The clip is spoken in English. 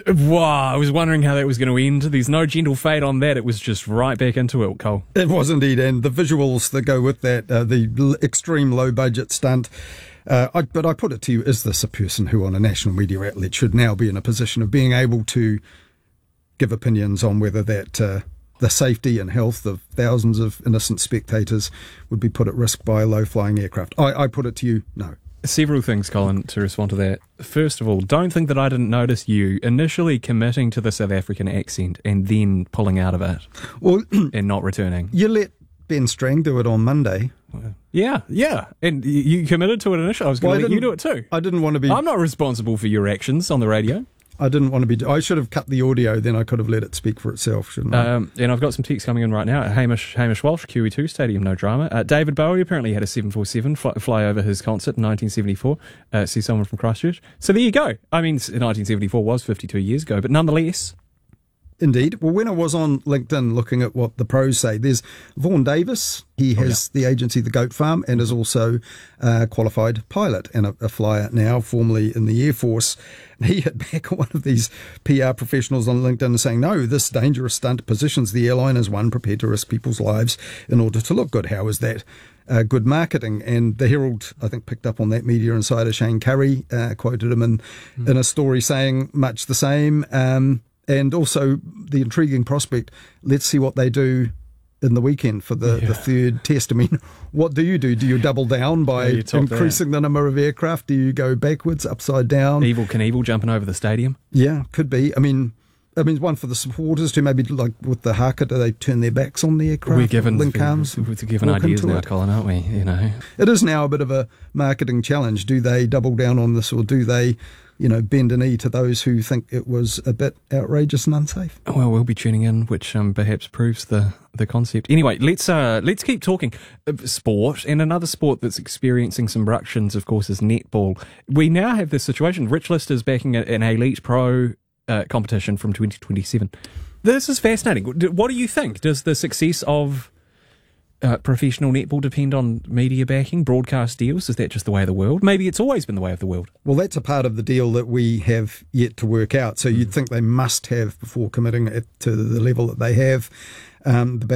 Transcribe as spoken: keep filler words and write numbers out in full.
Wow, I was wondering how that was going to end. There's no gentle fade on that. It was just right back into it, Cole. It was indeed, and the visuals that go with that, uh, the l- extreme low-budget stunt. Uh, I, but I put it to you, is this a person who on a national media outlet should now be in a position of being able to give opinions on whether that uh, the safety and health of thousands of innocent spectators would be put at risk by a low-flying aircraft? I, I put it to you, no. Several things, Colin, to respond to that. First of all, don't think that I didn't notice you initially committing to the South African accent and then pulling out of it Well, and not returning. you let Ben Strang do it on Monday. Yeah, yeah. And y- you committed to it initially. I was going Well, to I let you do it didn't- too. I didn't want to be. I'm not responsible for your actions on the radio. I didn't want to be. I should have cut the audio. Then I could have let it speak for itself, shouldn't I? Um, and I've got some texts coming in right now. Hamish Hamish Walsh, Q E two Stadium, no drama. Uh, David Bowie apparently had a seven forty-seven fly, fly over his concert in nineteen seventy-four. Uh, see someone from Christchurch. So there you go. I mean, nineteen seventy-four was fifty-two years ago, but nonetheless. Indeed. Well, when I was on LinkedIn looking at what the pros say, there's Vaughan Davis. He has oh, yeah. the agency The Goat Farm and is also a qualified pilot and a, a flyer now, formerly in the Air Force. And he hit back at one of these P R professionals on LinkedIn saying, no, this dangerous stunt positions the airline as one prepared to risk people's lives in order to look good. How is that uh, good marketing? And the Herald, I think, picked up on that. Media insider Shane Curry uh, quoted him in, mm. in a story saying much the same. Um, And also the intriguing prospect, let's see what they do in the weekend for the, yeah. the third test. I mean, what do you do? Do you double down by yeah, increasing that. the number of aircraft? Do you go backwards, upside down? Evel Knievel jumping over the stadium? Yeah, could be. I mean, I mean, one for the supporters too, maybe like with the haka, do they turn their backs on the aircraft? We're given, link arms, we're given ideas now, it. Colin, aren't we? You know, it is now a bit of a marketing challenge. Do they double down on this, or do they, you know, bend a knee to those who think it was a bit outrageous and unsafe? Well, we'll be tuning in, which um, perhaps proves the, the concept. Anyway, let's uh, let's keep talking. Sport, and another sport that's experiencing some ructions, of course, is netball. We now have this situation. Rich List is backing an elite pro uh, competition from twenty twenty-seven. This is fascinating. What do you think? Does the success of Uh, professional netball depend on media backing, broadcast deals? Is that just the way of the world? Maybe it's always been the way of the world. Well, that's a part of the deal that we have yet to work out. So you'd think they must have, before committing it to the level that they have, um, the